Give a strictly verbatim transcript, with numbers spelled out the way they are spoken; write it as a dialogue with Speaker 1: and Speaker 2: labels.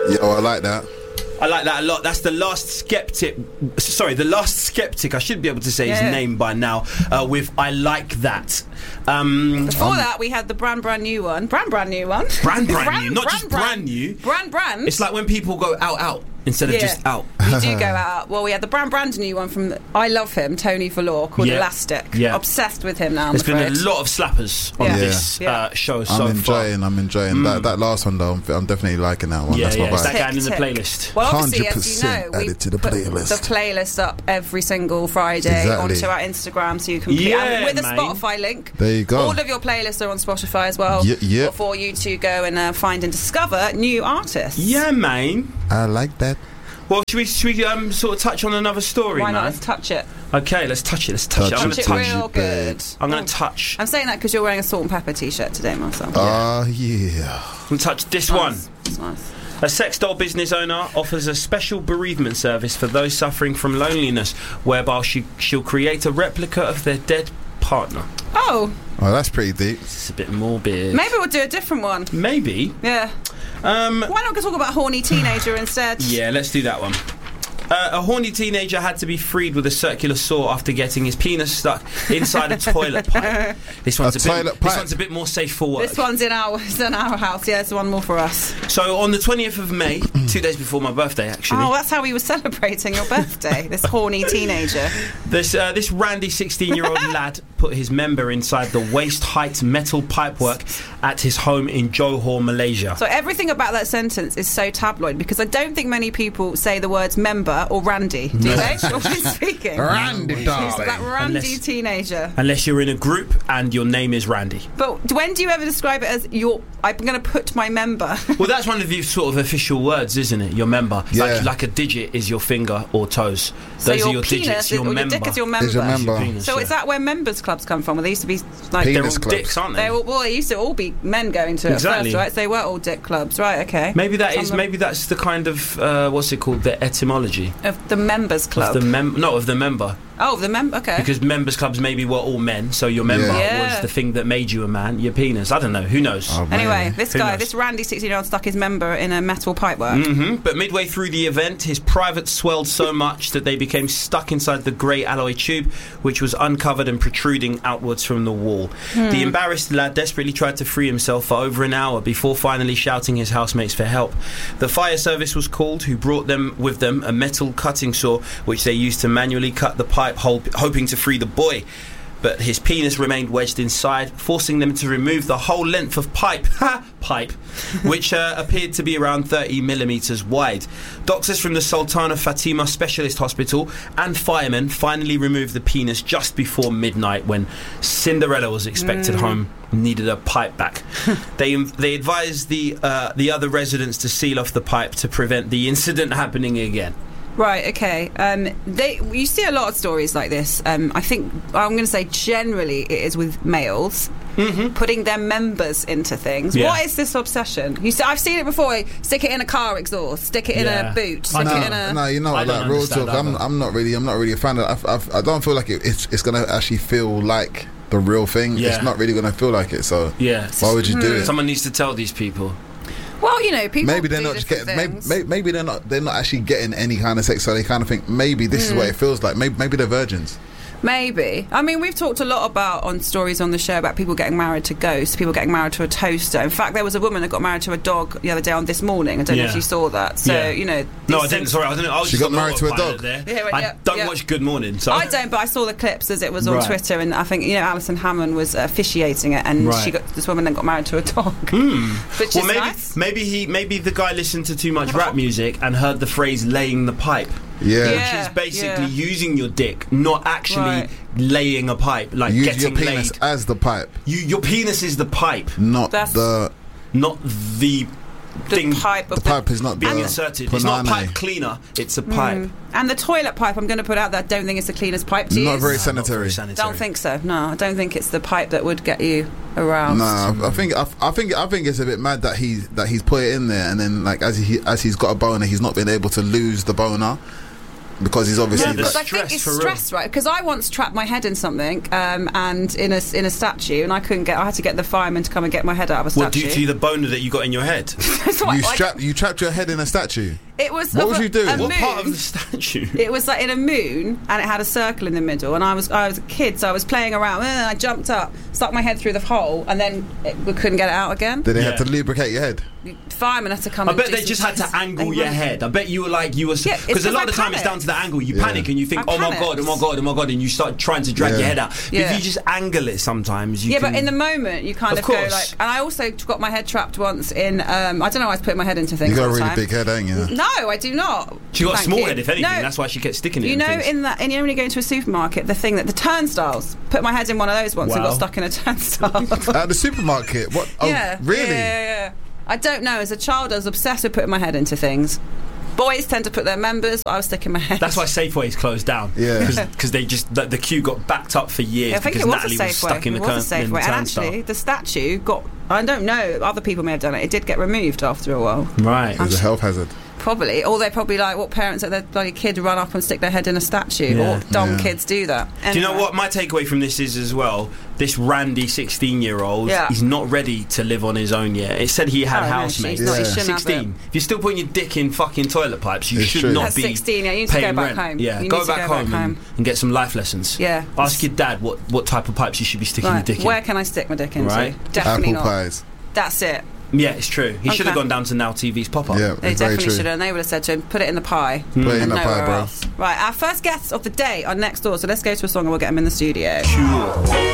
Speaker 1: Yeah, well, I like that.
Speaker 2: I like that a lot. That's the Last Skeptic. Sorry, the Last Skeptic. I should be able to say
Speaker 3: yeah.
Speaker 2: his name by now. Uh, with I Like That. Um,
Speaker 3: Before
Speaker 2: um,
Speaker 3: that, we had the brand brand new one. Brand brand new one.
Speaker 2: Brand brand new, not just brand new.
Speaker 3: Brand brand.
Speaker 2: It's like when people go out out instead of
Speaker 3: Yeah.
Speaker 2: just out.
Speaker 3: We do go out. Well, we had the brand brand new one from the, I love him, Tony Valor, called
Speaker 2: Yeah.
Speaker 3: Elastic.
Speaker 2: Yeah.
Speaker 3: Obsessed with him now. I'm
Speaker 2: There's been a
Speaker 3: afraid.
Speaker 2: lot of slappers on
Speaker 3: Yeah.
Speaker 2: this
Speaker 3: Yeah.
Speaker 2: Uh, show
Speaker 1: I'm
Speaker 2: so
Speaker 1: enjoying.
Speaker 2: far.
Speaker 1: I'm enjoying
Speaker 2: Mm.
Speaker 1: that. That last one though. I'm, I'm definitely liking that one.
Speaker 2: Yeah,
Speaker 1: That's
Speaker 2: yeah,
Speaker 1: my
Speaker 2: it's
Speaker 1: vibe.
Speaker 2: that going in the
Speaker 3: Tick, tick.
Speaker 2: playlist.
Speaker 3: Well, obviously, as you
Speaker 1: one hundred percent
Speaker 3: know, we
Speaker 1: added to the
Speaker 3: put
Speaker 1: playlist.
Speaker 3: the playlist up every single Friday
Speaker 1: Exactly.
Speaker 3: onto our Instagram, so you can
Speaker 2: Yeah,
Speaker 3: and with a
Speaker 2: mate.
Speaker 3: Spotify link.
Speaker 1: There you go.
Speaker 3: All of your playlists are on Spotify as well.
Speaker 1: Ye- yep.
Speaker 3: For you to go and uh, find and discover new artists.
Speaker 2: Yeah, man.
Speaker 1: I like that.
Speaker 2: Well, should we, should we um, sort of touch on another story,
Speaker 3: Why
Speaker 2: man?
Speaker 3: not? Let's touch it.
Speaker 2: Okay, let's touch it. Let's touch,
Speaker 1: Touch
Speaker 2: it. I'm
Speaker 3: Touch
Speaker 2: going
Speaker 3: it
Speaker 2: to touch.
Speaker 3: real good.
Speaker 2: I'm going to touch.
Speaker 3: I'm saying that because you're wearing a salt and pepper t-shirt today, Marcel.
Speaker 1: Ah, uh, yeah.
Speaker 2: I'm going to touch this
Speaker 3: Nice.
Speaker 2: one.
Speaker 3: It's nice.
Speaker 2: A sex doll business owner offers a special bereavement service for those suffering from loneliness, whereby she, she'll create a replica of their dead partner.
Speaker 3: Oh,
Speaker 1: Oh, that's pretty deep.
Speaker 2: It's a bit morbid.
Speaker 3: maybe we'll do a different one.
Speaker 2: Maybe.
Speaker 3: Yeah.
Speaker 2: Um,
Speaker 3: Why not go talk about horny teenager instead?
Speaker 2: yeah, let's do that one. Uh, a horny teenager had to be freed with a circular saw after getting his penis stuck inside a toilet pipe. This one's
Speaker 1: A
Speaker 2: a, bit,
Speaker 1: toilet
Speaker 2: This
Speaker 1: pipe?
Speaker 2: one's a bit more safe for work.
Speaker 3: This one's in our, it's in our house. Yeah, it's one more for us.
Speaker 2: So on the twentieth of May, two days before my birthday, actually,
Speaker 3: Oh, that's how we were celebrating your birthday. This horny teenager.
Speaker 2: this uh, this randy sixteen-year-old lad put his member inside the waist-height metal pipework at his home in Johor, Malaysia.
Speaker 3: So everything about that sentence is so tabloid because I don't think many people say the words member or randy. Do they? Normally speaking.
Speaker 1: Randy,
Speaker 3: It's
Speaker 1: darling.
Speaker 3: that randy
Speaker 2: Unless-
Speaker 3: teenager.
Speaker 2: Unless you're in a group and your name is Randy.
Speaker 3: But when do you ever describe it as your? I'm going to put my member.
Speaker 2: Well, that's one of the sort of official words, isn't it? Your member.
Speaker 1: Yeah.
Speaker 2: Like, like a digit is your finger or toes.
Speaker 3: So
Speaker 2: Those
Speaker 3: your
Speaker 2: are your
Speaker 3: penis
Speaker 2: digits.
Speaker 3: is,
Speaker 2: Your
Speaker 3: or
Speaker 2: member.
Speaker 3: your dick is your member.
Speaker 1: Is your member.
Speaker 2: Your penis,
Speaker 3: So
Speaker 2: yeah.
Speaker 3: is that where members clubs come from? Well, they used to be like
Speaker 2: They're all
Speaker 1: Penis clubs.
Speaker 2: dicks, aren't they?
Speaker 3: they were, well, they used to all be men going to it
Speaker 2: Exactly.
Speaker 3: first, right? So they were all dick clubs, right? Okay.
Speaker 2: Maybe that
Speaker 3: Some
Speaker 2: is.
Speaker 3: of them-
Speaker 2: Maybe that's the kind of uh, what's it called? The etymology
Speaker 3: of the members club.
Speaker 2: of the mem. No, of the member.
Speaker 3: oh, the member. Okay.
Speaker 2: Because members clubs maybe were all men, so your member
Speaker 3: Yeah.
Speaker 2: was the thing that made you a man. Your penis. I don't know. Who knows?
Speaker 1: Oh,
Speaker 3: Anyway,
Speaker 1: man.
Speaker 3: this
Speaker 2: Who
Speaker 3: guy,
Speaker 2: knows?
Speaker 3: this randy sixteen-year-old stuck his member in a metal pipework.
Speaker 2: hmm But midway through the event, his private swelled so much that they became stuck inside the grey alloy tube, which was uncovered and protruding outwards from the wall. The embarrassed lad desperately tried to free himself for over an hour before finally shouting his housemates for help. The fire service was called, who brought them with them a metal cutting saw, which they used to manually cut the pipe, hop- hoping to free the boy. But his penis remained wedged inside, forcing them to remove the whole length of pipe, ha, pipe, which uh, appeared to be around thirty millimetres wide. Doctors from the Sultana Fatima Specialist Hospital and firemen finally removed the penis just before midnight when Cinderella was expected home, needed a pipe back. they they advised the uh, the other residents to seal off the pipe to prevent the incident happening again.
Speaker 3: Right, okay. Um, they, you see a lot of stories like this. Um, I think, I'm going to say generally it is with males
Speaker 2: Mm-hmm.
Speaker 3: putting their members into things.
Speaker 2: Yeah.
Speaker 3: What is this obsession? You see, I've seen it before. Stick it in a car exhaust, stick it in
Speaker 2: Yeah.
Speaker 3: a boot,
Speaker 2: I
Speaker 3: stick
Speaker 2: know.
Speaker 3: it in a...
Speaker 1: No, you know,
Speaker 2: I don't
Speaker 1: like real
Speaker 2: understand
Speaker 1: talk. I'm,
Speaker 2: either.
Speaker 1: I'm not really, I'm not really a fan of. I, I, I don't feel like it, it's, it's gonna actually feel like the real thing.
Speaker 2: Yeah.
Speaker 1: It's not really gonna feel like it. So
Speaker 2: Yeah.
Speaker 1: why would you do it?
Speaker 2: Someone needs to tell these people.
Speaker 3: Well, you know, people
Speaker 1: Maybe they're
Speaker 3: do
Speaker 1: not just getting.
Speaker 3: different
Speaker 1: Maybe,
Speaker 3: things.
Speaker 1: maybe, maybe they're not. They're not actually getting any kind of sex. So they kind of think maybe this is what it feels like. Maybe, maybe they're virgins.
Speaker 3: Maybe. I mean, we've talked a lot about on stories on the show about people getting married to ghosts, people getting married to a toaster. In fact, there was a woman that got married to a dog the other day on This Morning. I don't know
Speaker 2: Yeah.
Speaker 3: if you saw that. So,
Speaker 2: Yeah.
Speaker 3: you know...
Speaker 2: No, I
Speaker 3: these
Speaker 2: didn't.
Speaker 3: things-
Speaker 2: Sorry, I didn't. I was
Speaker 1: She
Speaker 2: just
Speaker 1: got
Speaker 2: on the
Speaker 1: married to a
Speaker 2: autopilot
Speaker 1: dog.
Speaker 2: There.
Speaker 3: Yeah, right,
Speaker 2: I
Speaker 3: yeah,
Speaker 2: don't
Speaker 3: yeah.
Speaker 2: watch Good Morning, so
Speaker 3: I don't, but I saw the clips as it was on
Speaker 2: Right.
Speaker 3: Twitter, and I think, you know, Alison Hammond was officiating it, and
Speaker 2: Right.
Speaker 3: she got this woman then got married to a dog.
Speaker 2: Hmm.
Speaker 3: Which
Speaker 2: Well,
Speaker 3: is
Speaker 2: maybe
Speaker 3: nice.
Speaker 2: maybe he maybe the guy listened to too much rap music and heard the phrase "laying the pipe,"
Speaker 1: Yeah.
Speaker 3: Yeah.
Speaker 2: which is basically
Speaker 3: yeah.
Speaker 2: using your dick, not actually
Speaker 3: Right.
Speaker 2: laying a pipe, like
Speaker 1: Use
Speaker 2: getting
Speaker 1: your penis
Speaker 2: laid.
Speaker 1: as the pipe,
Speaker 2: You, your penis is the pipe,
Speaker 1: not
Speaker 3: That's-
Speaker 1: the.
Speaker 2: not the,
Speaker 3: The
Speaker 2: thing
Speaker 3: pipe of
Speaker 1: The pipe is not
Speaker 2: being
Speaker 1: the
Speaker 2: inserted. It's not a
Speaker 1: punani.
Speaker 2: pipe cleaner; it's a pipe.
Speaker 3: And the toilet pipe, I'm going to put out that I don't think it's the cleanest pipe to
Speaker 1: Not
Speaker 3: use.
Speaker 1: very
Speaker 2: No, not
Speaker 1: sanitary.
Speaker 2: very sanitary.
Speaker 3: Don't think so. No, I don't think it's the pipe that would get you aroused.
Speaker 1: No, I, I think I, I think I think it's a bit mad that he's that he's put it in there, and then like as he as he's got a boner, he's not been able to lose the boner. because he's obviously
Speaker 2: Yeah,
Speaker 3: Because
Speaker 2: the
Speaker 3: I
Speaker 2: stress,
Speaker 3: think it's
Speaker 2: for real.
Speaker 3: stress, right? Because I once trapped my head in something, um, and in a in a statue, and I couldn't get. I had to get the fireman to come and get my head out of a
Speaker 2: What,
Speaker 3: statue.
Speaker 2: due to the boner that you got in your head?
Speaker 3: So I-
Speaker 1: you
Speaker 3: like,
Speaker 1: strapped you trapped your head in a statue.
Speaker 3: It was.
Speaker 1: What
Speaker 3: of
Speaker 1: was
Speaker 3: a-
Speaker 1: you doing?
Speaker 3: a
Speaker 2: What
Speaker 3: moon.
Speaker 2: part of the statue?
Speaker 3: It was like in a moon, and it had a circle in the middle. And I was I was a kid, so I was playing around. And then I jumped up, stuck my head through the hole, and then it, we couldn't get it out again.
Speaker 1: Did they
Speaker 2: Yeah.
Speaker 1: have to lubricate your head?
Speaker 3: Fireman had to come.
Speaker 2: I
Speaker 3: and
Speaker 2: bet
Speaker 3: do
Speaker 2: they
Speaker 3: some
Speaker 2: just had to
Speaker 3: checks.
Speaker 2: angle
Speaker 3: They
Speaker 2: your
Speaker 3: were-
Speaker 2: head. I bet you were like you were
Speaker 3: Yeah, it's
Speaker 2: because a
Speaker 3: 'cause
Speaker 2: lot
Speaker 3: I
Speaker 2: of the time it's
Speaker 3: panicked.
Speaker 2: down to the angle. You
Speaker 1: Yeah.
Speaker 2: panic and you think,
Speaker 3: I
Speaker 2: oh my
Speaker 3: panicked.
Speaker 2: god, oh my god, oh my god, and you start trying to drag
Speaker 1: Yeah.
Speaker 2: your head out. But
Speaker 3: Yeah.
Speaker 2: if you just angle it, sometimes you
Speaker 3: Yeah,
Speaker 2: can.
Speaker 3: but in the moment you kind
Speaker 2: Of
Speaker 3: of, go
Speaker 2: course.
Speaker 3: like. And I also got my head trapped once in. Um, I don't know. I was putting my head into things.
Speaker 1: You got a
Speaker 3: all the
Speaker 1: really
Speaker 3: time.
Speaker 1: big head, ain't you?
Speaker 3: No, I do not.
Speaker 2: she got a
Speaker 3: Thank
Speaker 2: small
Speaker 3: you.
Speaker 2: head, if anything.
Speaker 3: No,
Speaker 2: That's why she kept sticking it.
Speaker 3: you
Speaker 2: in
Speaker 3: know,
Speaker 2: things.
Speaker 3: in that, and you know, when you go into a supermarket, the thing that the turnstiles. Put my head in one of those once and
Speaker 2: Wow.
Speaker 3: got stuck in a turnstile.
Speaker 1: At the supermarket? What? Oh,
Speaker 3: yeah,
Speaker 1: really?
Speaker 3: Yeah, yeah, yeah. I don't know. As a child, I was obsessed with putting my head into things. Boys tend to put their members. But I was sticking my head.
Speaker 2: That's why Safeway's closed down.
Speaker 1: Yeah.
Speaker 2: because they just the, the queue got backed up for years.
Speaker 3: Yeah, I think
Speaker 2: because
Speaker 3: it was
Speaker 2: Natalie
Speaker 3: a Safeway.
Speaker 2: was stuck in the,
Speaker 3: it was
Speaker 2: cur-
Speaker 3: a
Speaker 2: in the
Speaker 3: Safeway, and
Speaker 2: turnstile.
Speaker 3: actually, the statue got. I don't know. Other people may have done it. It did get removed after a while.
Speaker 2: Right.
Speaker 1: It was a health hazard.
Speaker 3: Probably, or they're probably like what parents let their bloody kid run up and stick their head in a statue.
Speaker 2: Yeah.
Speaker 3: Or dumb
Speaker 1: Yeah.
Speaker 3: kids do that.
Speaker 2: Do you know
Speaker 3: Anyway.
Speaker 2: what my takeaway from this is as well? This Randy sixteen-year-old,
Speaker 3: Yeah.
Speaker 2: he's not ready to live on his own yet. It said he had
Speaker 3: Oh, no,
Speaker 2: housemates.
Speaker 3: she's not-
Speaker 1: he
Speaker 3: shouldn't have
Speaker 2: sixteen.
Speaker 3: it.
Speaker 2: If you're still putting your dick in fucking toilet pipes, you
Speaker 1: It's
Speaker 2: should
Speaker 1: true.
Speaker 2: not
Speaker 3: At
Speaker 2: be
Speaker 3: sixteen, yeah, you need to go
Speaker 2: paying
Speaker 3: back
Speaker 2: rent.
Speaker 3: home.
Speaker 2: Yeah,
Speaker 3: You
Speaker 2: go
Speaker 3: need to
Speaker 2: back
Speaker 3: go
Speaker 2: home,
Speaker 3: back
Speaker 2: and,
Speaker 3: home.
Speaker 2: and get some life lessons.
Speaker 3: Yeah.
Speaker 2: Ask your dad what, what type of pipes you should be sticking
Speaker 3: Right,
Speaker 2: your dick in.
Speaker 3: where can I stick my dick into?
Speaker 2: Right.
Speaker 3: Definitely
Speaker 1: Apple
Speaker 3: not.
Speaker 1: pies.
Speaker 3: That's it.
Speaker 2: Yeah, it's true. He should have
Speaker 3: Okay.
Speaker 2: gone down to Now T V's pop-up.
Speaker 1: Yeah,
Speaker 3: They
Speaker 1: it's very
Speaker 3: definitely
Speaker 1: true.
Speaker 3: should have. And they would have said to him, put it in the pie.
Speaker 1: Put it in
Speaker 3: and
Speaker 1: the pie,
Speaker 3: nowhere
Speaker 1: bro.
Speaker 3: else. Right, our first guests of the day are next door, so let's go to a song and we'll get them in the studio.
Speaker 2: Sure.